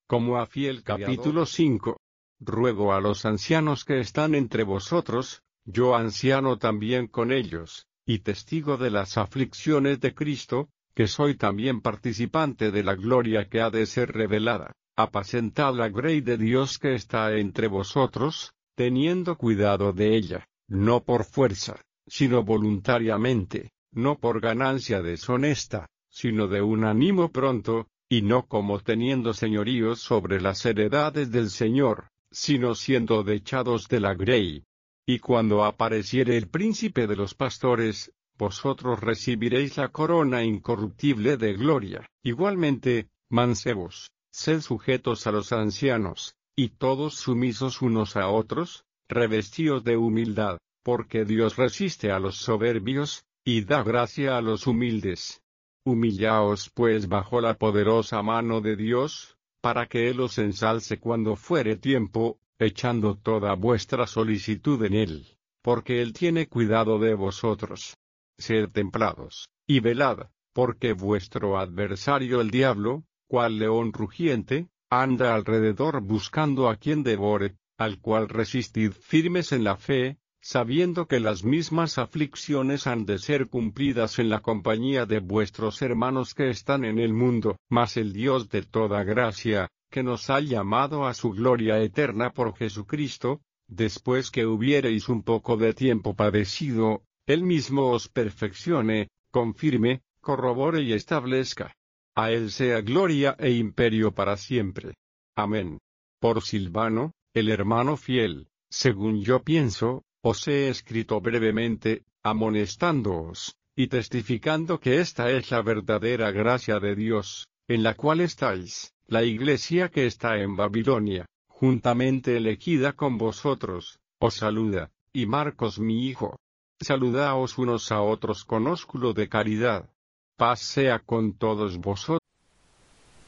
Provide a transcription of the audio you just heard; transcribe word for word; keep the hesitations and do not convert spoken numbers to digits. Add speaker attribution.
Speaker 1: Como a fiel capítulo cinco. Ruego a los ancianos que están entre vosotros, yo anciano también con ellos, y testigo de las aflicciones de Cristo, que soy también participante de la gloria que ha de ser revelada, apacentad la grey de Dios que está entre vosotros, teniendo cuidado de ella, no por fuerza, sino voluntariamente, no por ganancia deshonesta, sino de un ánimo pronto, y no como teniendo señoríos sobre las heredades del Señor, sino siendo dechados de la grey. Y cuando apareciere el príncipe de los pastores, vosotros recibiréis la corona incorruptible de gloria. Igualmente, mancebos, sed sujetos a los ancianos, y todos sumisos unos a otros, revestidos de humildad, porque Dios resiste a los soberbios, y da gracia a los humildes. Humillaos pues bajo la poderosa mano de Dios, para que Él os ensalce cuando fuere tiempo, echando toda vuestra solicitud en Él, porque Él tiene cuidado de vosotros. Sed templados, y velad, porque vuestro adversario el diablo, cual león rugiente, anda alrededor buscando a quien devore, al cual resistid firmes en la fe, sabiendo que las mismas aflicciones han de ser cumplidas en la compañía de vuestros hermanos que están en el mundo. Mas el Dios de toda gracia, que nos ha llamado a su gloria eterna por Jesucristo, después que hubiereis un poco de tiempo padecido, Él mismo os perfeccione, confirme, corrobore y establezca. A Él sea gloria e imperio para siempre. Amén. Por Silvano, el hermano fiel, según yo pienso, os he escrito brevemente, amonestándoos, y testificando que esta es la verdadera gracia de Dios, en la cual estáis, la iglesia que está en Babilonia, juntamente elegida con vosotros, os saluda, y Marcos mi hijo. Saludaos unos a otros con ósculo de caridad. Paz sea con todos vosotros.